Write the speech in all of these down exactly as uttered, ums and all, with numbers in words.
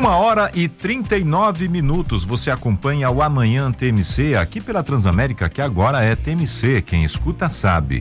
Uma hora e trinta e nove minutos. Você acompanha o Amanhã T M C aqui pela Transamérica, que agora é T M C. Quem escuta sabe.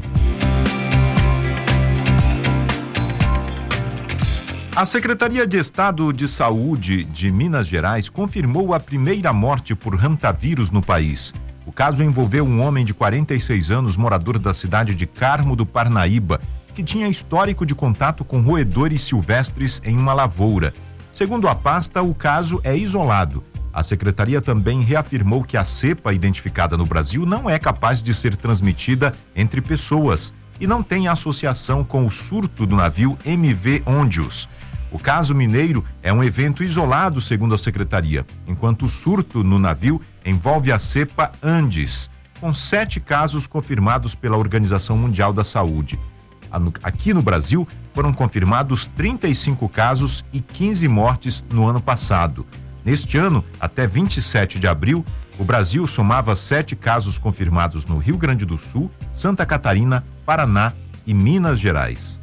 A Secretaria de Estado de Saúde de Minas Gerais confirmou a primeira morte por hantavírus no país. O caso envolveu um homem de quarenta e seis anos, morador da cidade de Carmo do Parnaíba, que tinha histórico de contato com roedores silvestres em uma lavoura. Segundo a pasta, o caso é isolado. A secretaria também reafirmou que a cepa identificada no Brasil não é capaz de ser transmitida entre pessoas e não tem associação com o surto do navio M V Ondius. O caso mineiro é um evento isolado, segundo a secretaria, enquanto o surto no navio envolve a cepa Andes, com sete casos confirmados pela Organização Mundial da Saúde. Aqui no Brasil, foram confirmados trinta e cinco casos e quinze mortes no ano passado. Neste ano, até vinte e sete de abril, o Brasil somava sete casos confirmados no Rio Grande do Sul, Santa Catarina, Paraná e Minas Gerais.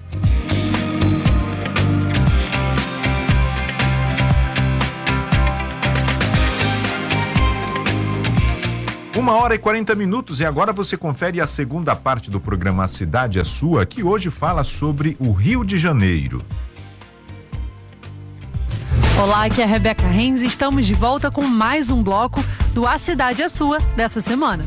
Uma hora e quarenta minutos e agora você confere a segunda parte do programa A Cidade é Sua, que hoje fala sobre o Rio de Janeiro. Olá, aqui é a Rebeca Renz e estamos de volta com mais um bloco do A Cidade é Sua dessa semana.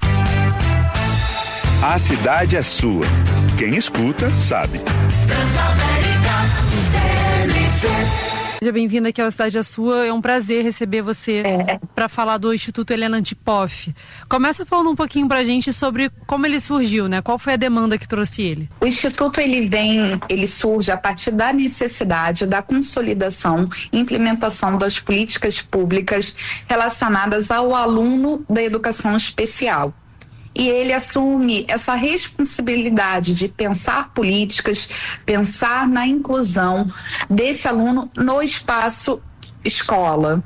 A Cidade é Sua. Quem escuta sabe. Transamérica, T M C. Seja bem-vinda aqui ao Cidade é Sua, é um prazer receber você é. para falar do Instituto Helena Antipoff. Começa falando um pouquinho pra gente sobre como ele surgiu, né? Qual foi a demanda que trouxe ele? O Instituto, ele vem, ele surge a partir da necessidade da consolidação e implementação das políticas públicas relacionadas ao aluno da educação especial. E ele assume essa responsabilidade de pensar políticas, pensar na inclusão desse aluno no espaço escola.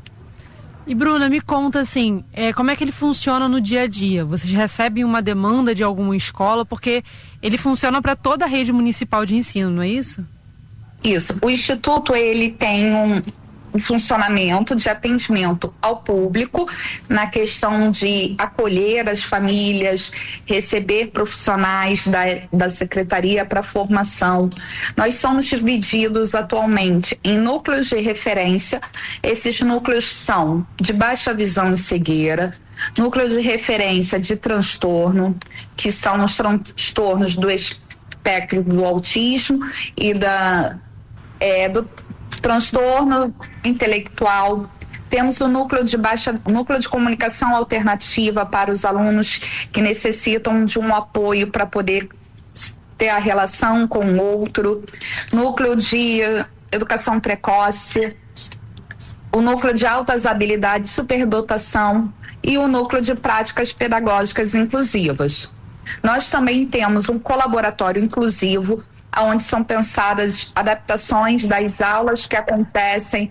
E Bruna, me conta assim, é, como é que ele funciona no dia a dia? Vocês recebem uma demanda de alguma escola? Porque ele funciona para toda a rede municipal de ensino, não é isso? Isso. O Instituto, ele tem um... um funcionamento de atendimento ao público na questão de acolher as famílias, receber profissionais da, da Secretaria para formação. Nós somos divididos atualmente em núcleos de referência. Esses núcleos são de baixa visão e cegueira, núcleo de referência de transtorno, que são os transtornos do espectro do autismo e da, é, do transtorno intelectual. Temos o núcleo de baixa, núcleo de comunicação alternativa para os alunos que necessitam de um apoio para poder ter a relação com o outro, núcleo de educação precoce, o núcleo de altas habilidades, superdotação e o núcleo de práticas pedagógicas inclusivas. Nós também temos um colaboratório inclusivo, onde são pensadas adaptações das aulas que acontecem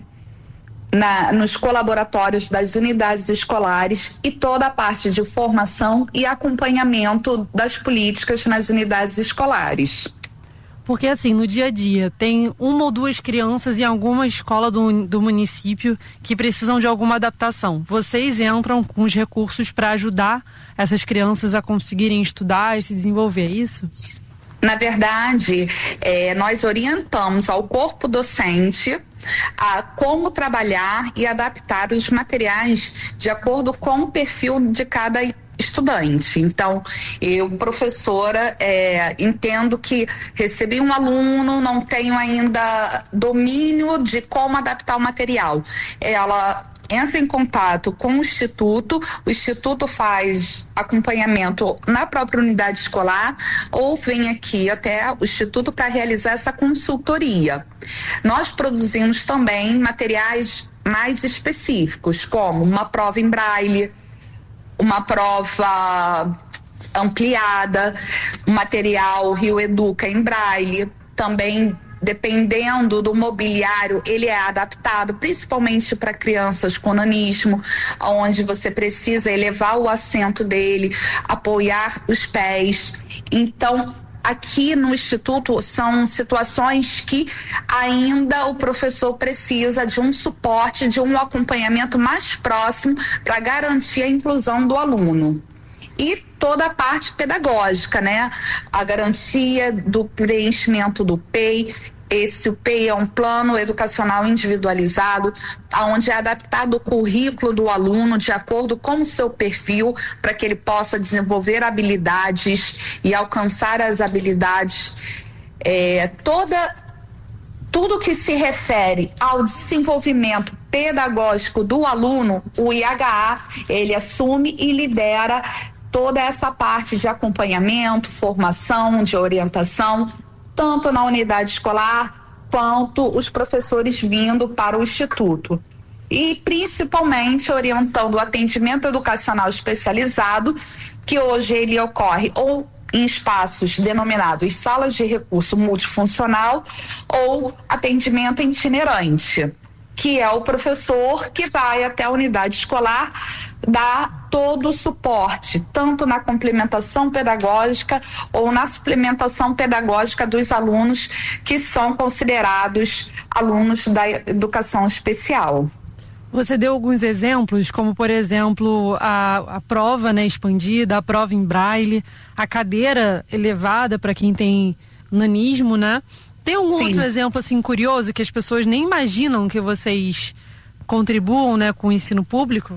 na, nos colaboratórios das unidades escolares e toda a parte de formação e acompanhamento das políticas nas unidades escolares. Porque assim, no dia a dia, tem uma ou duas crianças em alguma escola do, do município que precisam de alguma adaptação. Vocês entram com os recursos para ajudar essas crianças a conseguirem estudar e se desenvolver, é isso? Na verdade, é, nós orientamos ao corpo docente a como trabalhar e adaptar os materiais de acordo com o perfil de cada estudante. Então, eu, professora, é, entendo que recebi um aluno, não tenho ainda domínio de como adaptar o material. Ela entra em contato com o Instituto, o Instituto faz acompanhamento na própria unidade escolar ou vem aqui até o Instituto para realizar essa consultoria. Nós produzimos também materiais mais específicos, como uma prova em braille, uma prova ampliada, um material Rio Educa em braille, também dependendo do mobiliário, ele é adaptado principalmente para crianças com nanismo, onde você precisa elevar o assento dele, apoiar os pés. Então, aqui no Instituto são situações que ainda o professor precisa de um suporte, de um acompanhamento mais próximo para garantir a inclusão do aluno. E toda a parte pedagógica, né? A garantia do preenchimento do P E I. Esse o P E I é um plano educacional individualizado, onde é adaptado o currículo do aluno de acordo com o seu perfil, para que ele possa desenvolver habilidades e alcançar as habilidades. É, toda, tudo que se refere ao desenvolvimento pedagógico do aluno, o I H A, ele assume e lidera toda essa parte de acompanhamento, formação, de orientação, tanto na unidade escolar quanto os professores vindo para o Instituto. E principalmente orientando o atendimento educacional especializado, que hoje ele ocorre ou em espaços denominados salas de recurso multifuncional ou atendimento itinerante, que é o professor que vai até a unidade escolar dar todo o suporte, tanto na complementação pedagógica ou na suplementação pedagógica dos alunos que são considerados alunos da educação especial. Você deu alguns exemplos, como por exemplo a, a prova, né, expandida, a prova em braille, a cadeira elevada para quem tem nanismo, né? Tem um Sim. outro exemplo assim curioso que as pessoas nem imaginam que vocês contribuam, né, com o ensino público?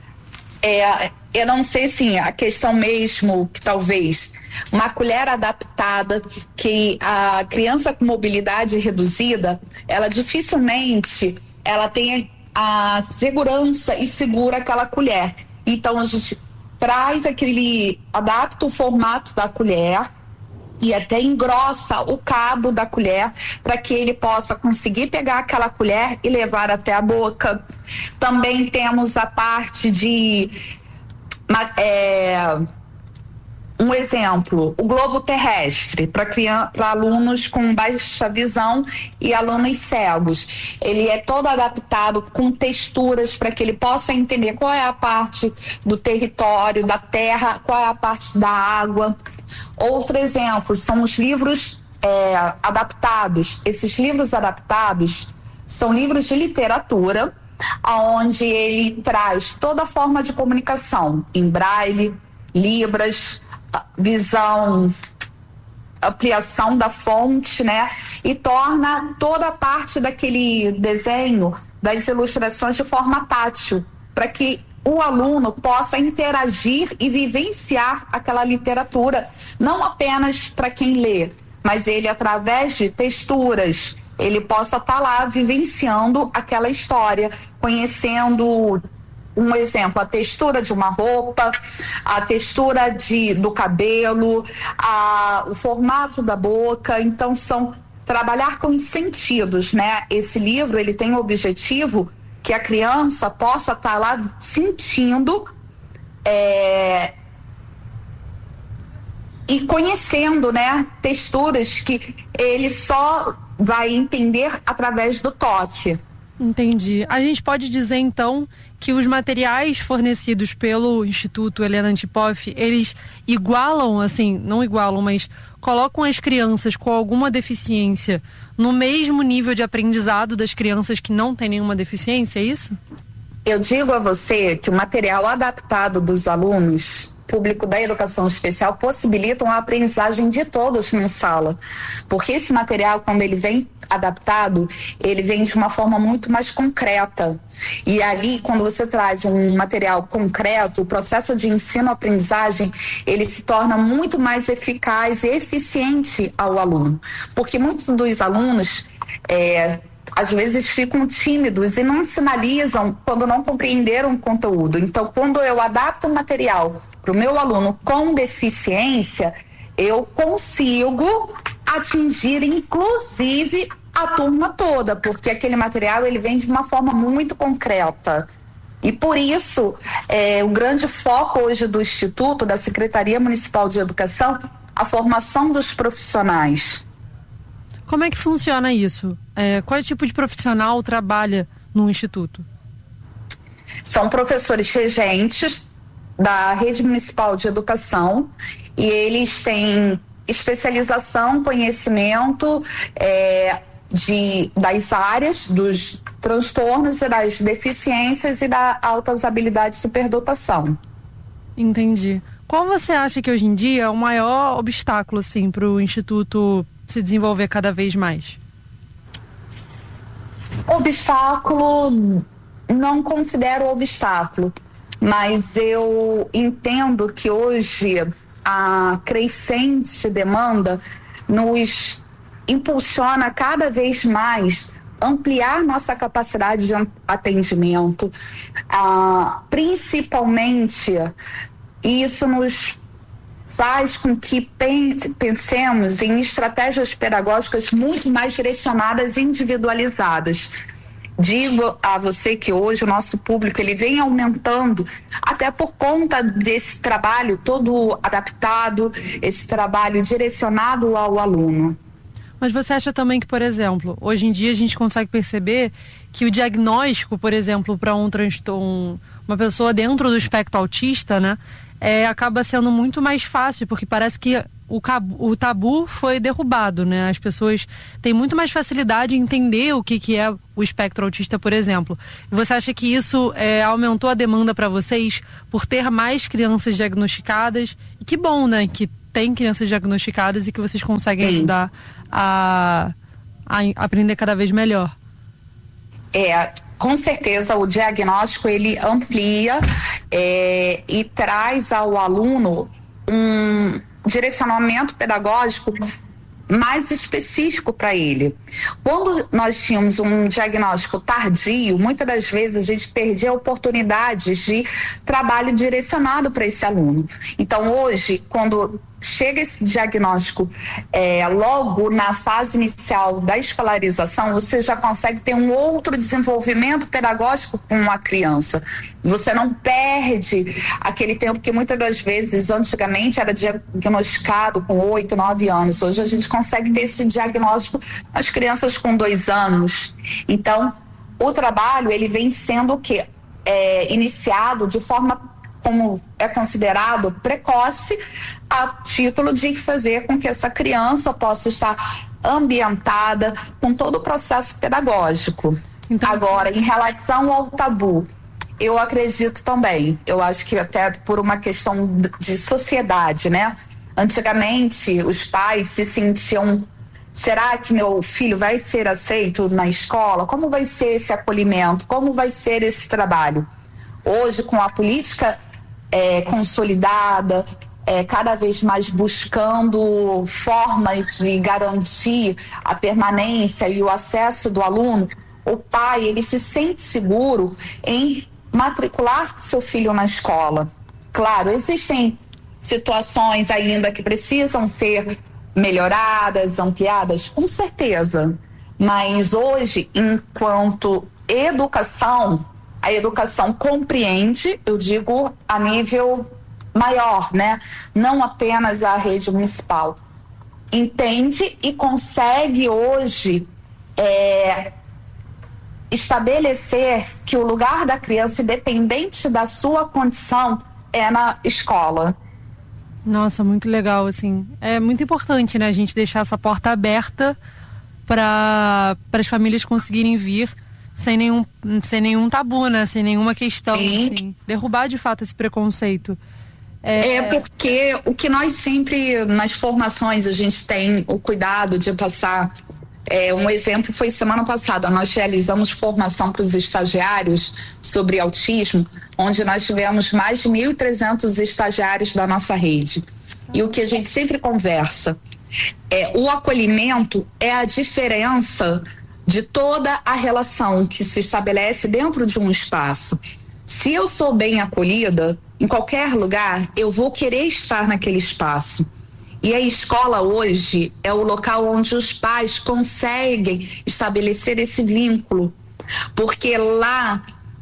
É, eu não sei, sim, a questão mesmo que talvez uma colher adaptada, que a criança com mobilidade reduzida, ela dificilmente ela tem a segurança e segura aquela colher. Então a gente traz aquele, adapta o formato da colher e até engrossa o cabo da colher para que ele possa conseguir pegar aquela colher e levar até a boca. Também temos a parte de é, um exemplo, o globo terrestre para alunos com baixa visão e alunos cegos. Ele é todo adaptado com texturas para que ele possa entender qual é a parte do território, da terra, qual é a parte da água. Outro exemplo são os livros é, adaptados. Esses livros adaptados são livros de literatura, onde ele traz toda a forma de comunicação em braille, libras, visão, ampliação da fonte, né? E torna toda a parte daquele desenho, das ilustrações de forma tátil, para que o aluno possa interagir e vivenciar aquela literatura, não apenas para quem lê, mas ele, através de texturas, ele possa estar tá lá vivenciando aquela história, conhecendo, um exemplo, a textura de uma roupa, a textura de, do cabelo, a, o formato da boca. Então, são trabalhar com os sentidos, né? Esse livro, ele tem o objetivo que a criança possa estar tá lá sentindo é, e conhecendo, né, texturas que ele só vai entender através do toque. Entendi. A gente pode dizer então que os materiais fornecidos pelo Instituto Helena Antipoff, eles igualam, assim, não igualam, mas colocam as crianças com alguma deficiência no mesmo nível de aprendizado das crianças que não têm nenhuma deficiência, é isso? Eu digo a você que o material adaptado dos alunos público da educação especial possibilitam a aprendizagem de todos na sala, porque esse material, quando ele vem adaptado, ele vem de uma forma muito mais concreta, e ali, quando você traz um material concreto, o processo de ensino-aprendizagem, ele se torna muito mais eficaz e eficiente ao aluno, porque muitos dos alunos é, às vezes ficam tímidos e não sinalizam quando não compreenderam o conteúdo. Então, quando eu adapto o material para o meu aluno com deficiência, eu consigo atingir, inclusive, a turma toda, porque aquele material ele vem de uma forma muito concreta. E por isso, é, o grande foco hoje do Instituto, da Secretaria Municipal de Educação, a formação dos profissionais. Como é que funciona isso? É, qual tipo de profissional trabalha no Instituto? São professores regentes da Rede Municipal de Educação e eles têm especialização, conhecimento é, de, das áreas, dos transtornos e das deficiências e da altas habilidades de superdotação. Entendi. Qual você acha que hoje em dia é o maior obstáculo, assim, para o Instituto se desenvolver cada vez mais? Obstáculo, não considero obstáculo, mas eu entendo que hoje a crescente demanda nos impulsiona cada vez mais ampliar nossa capacidade de atendimento, ah, principalmente isso nos faz com que pensemos em estratégias pedagógicas muito mais direcionadas e individualizadas. Digo a você que hoje o nosso público ele vem aumentando até por conta desse trabalho todo adaptado, esse trabalho direcionado ao aluno. Mas você acha também que, por exemplo, hoje em dia a gente consegue perceber que o diagnóstico, por exemplo, para um transtorno, uma pessoa dentro do espectro autista, né, é, acaba sendo muito mais fácil, porque parece que o, o tabu foi derrubado, né? As pessoas têm muito mais facilidade em entender o que, que é o espectro autista, por exemplo. E você acha que isso é, aumentou a demanda para vocês por ter mais crianças diagnosticadas? E que bom, né? Que tem crianças diagnosticadas e que vocês conseguem Sim. ajudar a, a aprender cada vez melhor. É, com certeza o diagnóstico ele amplia é, e traz ao aluno um direcionamento pedagógico mais específico para ele. Quando nós tínhamos um diagnóstico tardio, muitas das vezes a gente perdia oportunidades de trabalho direcionado para esse aluno. Então hoje, quando chega esse diagnóstico é, logo na fase inicial da escolarização, você já consegue ter um outro desenvolvimento pedagógico com uma criança. Você não perde aquele tempo que muitas das vezes, antigamente, era diagnosticado com oito, nove anos. Hoje a gente consegue ter esse diagnóstico nas crianças com dois anos. Então, o trabalho, ele vem sendo o quê? É, iniciado de forma como é considerado precoce, a título de fazer com que essa criança possa estar ambientada com todo o processo pedagógico. Então, agora, em relação ao tabu, eu acredito também, eu acho que até por uma questão de sociedade, né? Antigamente, os pais se sentiam, será que meu filho vai ser aceito na escola? Como vai ser esse acolhimento? Como vai ser esse trabalho? Hoje, com a política É, consolidada, é, cada vez mais buscando formas de garantir a permanência e o acesso do aluno, o pai ele se sente seguro em matricular seu filho na escola. Claro, existem situações ainda que precisam ser melhoradas, ampliadas, com certeza, mas hoje, enquanto educação, a educação compreende, eu digo, a nível maior, né? Não apenas a rede municipal. Entende e consegue hoje é, estabelecer que o lugar da criança, independente da sua condição, é na escola. Nossa, muito legal, assim. É muito importante, né, a gente deixar essa porta aberta para para as famílias conseguirem vir sem nenhum, sem nenhum tabu, né? Sem nenhuma questão, assim, derrubar de fato esse preconceito. É... é porque o que nós sempre, nas formações, a gente tem o cuidado de passar, é, um exemplo foi semana passada, nós realizamos formação para os estagiários sobre autismo, onde nós tivemos mais de mil e trezentos estagiários da nossa rede. E o que a gente sempre conversa, é, o acolhimento é a diferença de toda a relação que se estabelece dentro de um espaço. Se eu sou bem acolhida, em qualquer lugar, eu vou querer estar naquele espaço. E a escola hoje é o local onde os pais conseguem estabelecer esse vínculo. Porque lá,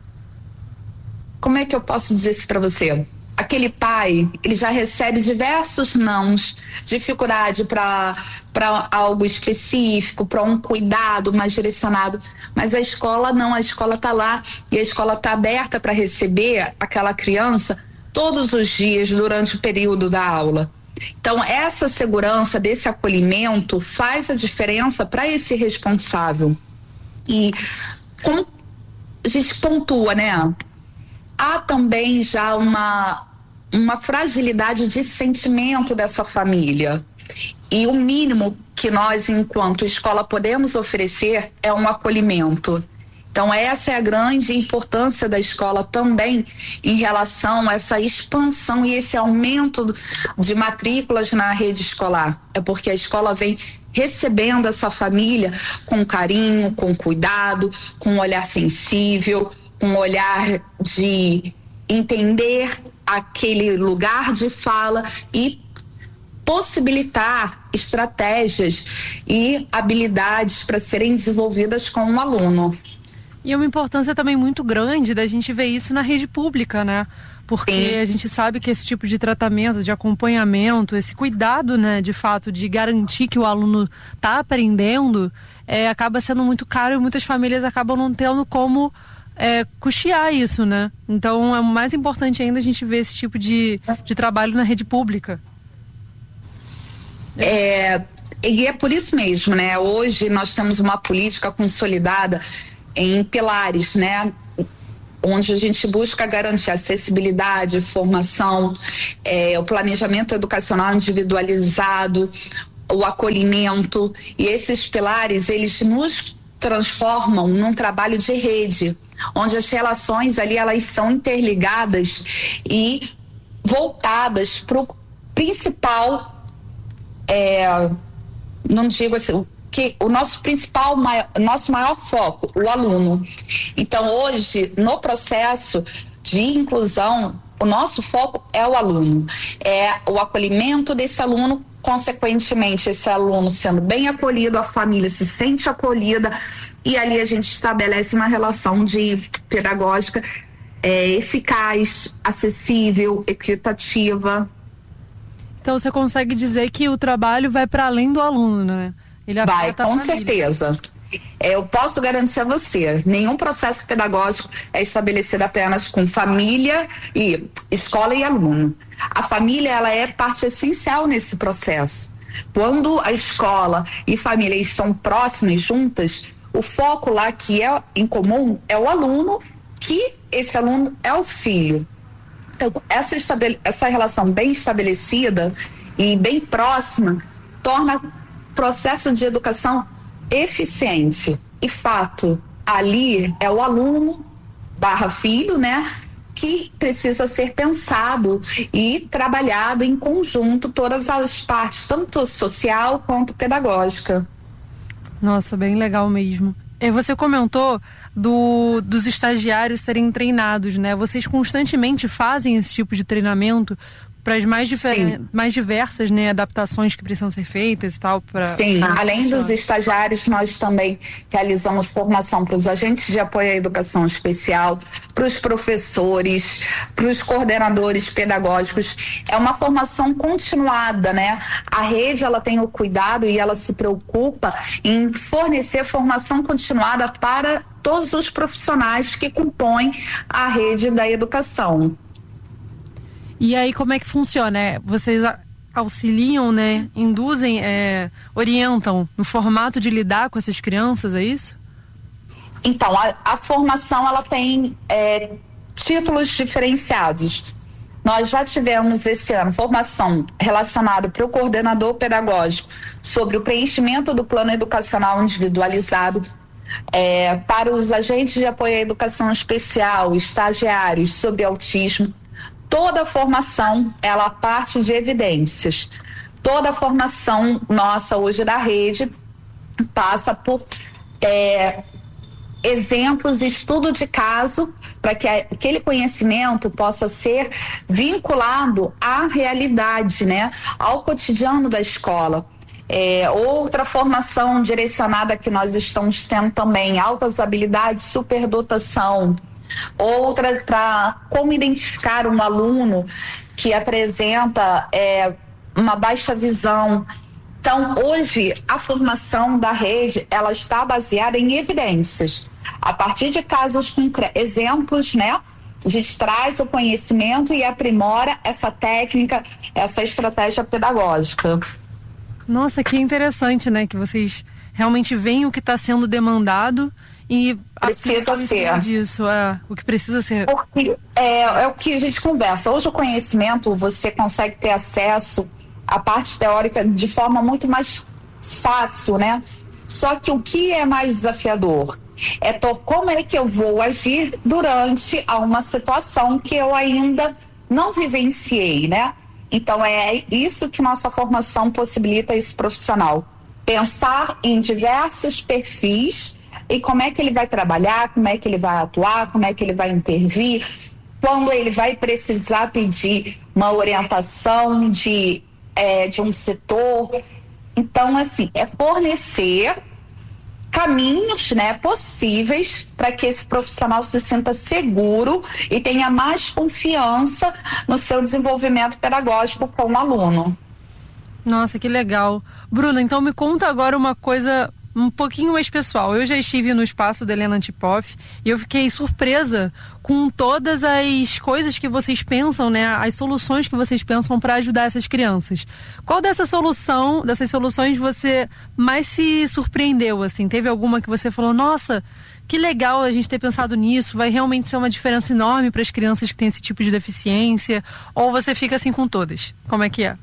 como é que eu posso dizer isso para você? Aquele pai, ele já recebe diversos nãos, dificuldade para para algo específico, para um cuidado mais direcionado, mas a escola não, a escola está lá e a escola está aberta para receber aquela criança todos os dias durante o período da aula. Então, essa segurança desse acolhimento faz a diferença para esse responsável. E como a gente pontua, né? Há também já uma, uma fragilidade de sentimento dessa família. E o mínimo que nós, enquanto escola, podemos oferecer é um acolhimento. Então, essa é a grande importância da escola também em relação a essa expansão e esse aumento de matrículas na rede escolar. É porque a escola vem recebendo essa família com carinho, com cuidado, com um olhar sensível, com um olhar de entender aquele lugar de fala e possibilitar estratégias e habilidades para serem desenvolvidas com o aluno. E é uma importância também muito grande da gente ver isso na rede pública, né? Porque Sim. a gente sabe que esse tipo de tratamento, de acompanhamento, esse cuidado, né, de fato, de garantir que o aluno está aprendendo, é, acaba sendo muito caro e muitas famílias acabam não tendo como é, custear isso, né? Então é mais importante ainda a gente ver esse tipo de, de trabalho na rede pública. É, e é por isso mesmo, né? Hoje nós temos uma política consolidada em pilares, né? Onde a gente busca garantir acessibilidade, formação, é, o planejamento educacional individualizado, o acolhimento, e esses pilares, eles nos transformam num trabalho de rede, onde as relações ali, elas são interligadas e voltadas para o principal, é, não digo assim, que o nosso principal, maior, nosso maior foco, o aluno. Então, hoje, no processo de inclusão, o nosso foco é o aluno, é o acolhimento desse aluno, consequentemente, esse aluno sendo bem acolhido, a família se sente acolhida, e ali a gente estabelece uma relação de pedagógica é, eficaz, acessível, equitativa. Então, você consegue dizer que o trabalho vai para além do aluno, né? Ele vai, com certeza. Eu posso garantir a você, nenhum processo pedagógico é estabelecido apenas com família e escola e aluno. A família, ela é parte essencial nesse processo. Quando a escola e família estão próximas, juntas, o foco lá que é em comum é o aluno, que esse aluno é o filho. Então, essa, estabele- essa relação bem estabelecida e bem próxima torna processo de educação eficiente. E fato, ali é o aluno barra filho, né, que precisa ser pensado e trabalhado em conjunto todas as partes, tanto social quanto pedagógica. Nossa, bem legal mesmo. E você comentou do, dos estagiários serem treinados, né? Vocês constantemente fazem esse tipo de treinamento para as mais, difer- mais diversas, né, adaptações que precisam ser feitas e tal? Pra, Sim, pra além dos estagiários, nós também realizamos formação para os agentes de apoio à educação especial, para os professores, para os coordenadores pedagógicos. É uma formação continuada, né? A rede, ela tem o cuidado e ela se preocupa em fornecer formação continuada para todos os profissionais que compõem a rede da educação. E aí, como é que funciona? É, vocês auxiliam, né? Induzem, é, orientam no formato de lidar com essas crianças, é isso? Então, a, a formação, ela tem é, títulos diferenciados. Nós já tivemos esse ano formação relacionada para o coordenador pedagógico sobre o preenchimento do plano educacional individualizado, é, para os agentes de apoio à educação especial, estagiários sobre autismo. Toda a formação, ela parte de evidências. Toda a formação nossa hoje da rede passa por é, exemplos, estudo de caso, para que aquele conhecimento possa ser vinculado à realidade, né? Ao cotidiano da escola. É, outra formação direcionada que nós estamos tendo também, altas habilidades, superdotação. Outra para como identificar um aluno que apresenta é, uma baixa visão. Então, hoje, a formação da rede, ela está baseada em evidências, a partir de casos concretos, exemplos, né, A gente traz o conhecimento e aprimora essa técnica, essa estratégia pedagógica. Nossa, que interessante, né? Que vocês realmente veem o que está sendo demandado e precisa ser disso, é o que precisa ser. Porque é, é o que a gente conversa. Hoje o conhecimento, você consegue ter acesso à parte teórica de forma muito mais fácil, né? Só que o que é mais desafiador é to- como é que eu vou agir durante uma situação que eu ainda não vivenciei, né? Então é isso que nossa formação possibilita esse profissional. Pensar em diversos perfis e como é que ele vai trabalhar, como é que ele vai atuar, como é que ele vai intervir, quando ele vai precisar pedir uma orientação de, é, de um setor. Então, assim, é fornecer caminhos, né, possíveis para que esse profissional se sinta seguro e tenha mais confiança no seu desenvolvimento pedagógico com o aluno. Nossa, que legal. Bruna, então me conta agora uma coisa um pouquinho mais pessoal. Eu já estive no espaço da Helena Antipoff e eu fiquei surpresa com todas as coisas que vocês pensam, né? As soluções que vocês pensam para ajudar essas crianças. Qual dessa solução, dessas soluções você mais se surpreendeu, assim? Teve alguma que você falou, nossa, que legal a gente ter pensado nisso, vai realmente ser uma diferença enorme para as crianças que têm esse tipo de deficiência? Ou você fica assim com todas? Como é que é?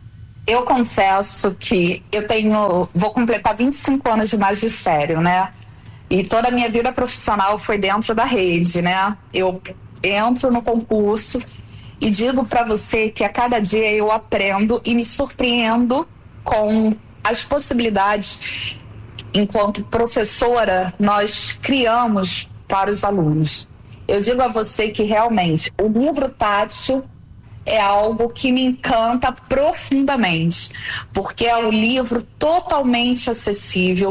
Eu confesso que eu tenho, vou completar vinte e cinco anos de magistério, né? E toda a minha vida profissional foi dentro da rede, né? Eu entro no concurso e digo para você que a cada dia eu aprendo e me surpreendo com as possibilidades enquanto professora nós criamos para os alunos. Eu digo a você que realmente o livro tátil é algo que me encanta profundamente, porque é um livro totalmente acessível,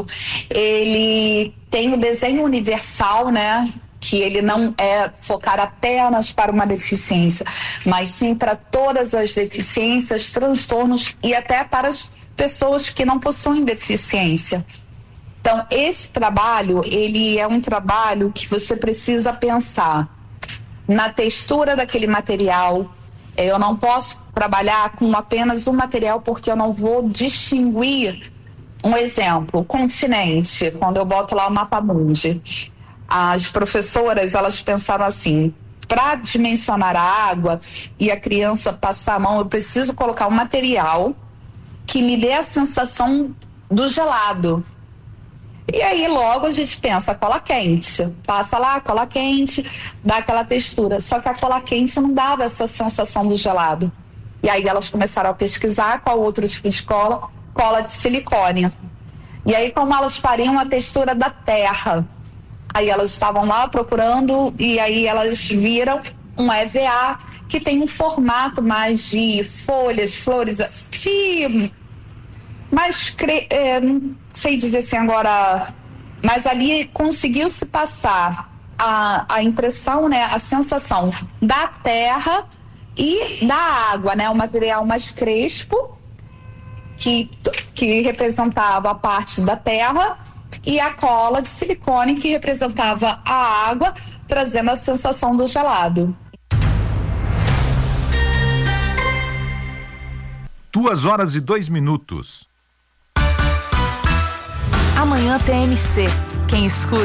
ele tem o desenho universal, né? Que ele não é focado apenas para uma deficiência, mas sim para todas as deficiências, transtornos e até para as pessoas que não possuem deficiência. Então, esse trabalho, ele é um trabalho que você precisa pensar na textura daquele material. Eu não posso trabalhar com apenas um material porque eu não vou distinguir. Um exemplo, continente, quando eu boto lá o mapa mundi. As professoras, elas pensaram assim, para dimensionar a água e a criança passar a mão, eu preciso colocar um material que me dê a sensação do gelado. E aí logo a gente pensa, cola quente, passa lá, cola quente, dá aquela textura, só que a cola quente não dava essa sensação do gelado. E aí elas começaram a pesquisar qual outro tipo de cola, cola de silicone. E aí como elas fariam a textura da terra, aí elas estavam lá procurando e aí elas viram um E V A que tem um formato mais de folhas, flores, de... mais, é, não sei dizer assim agora, mas ali conseguiu se passar a, a impressão, né, a sensação da terra e da água, né, o material mais crespo que, que representava a parte da terra e a cola de silicone que representava a água, trazendo a sensação do gelado. Duas horas e dois minutos. Amanhã T M C. Quem escuta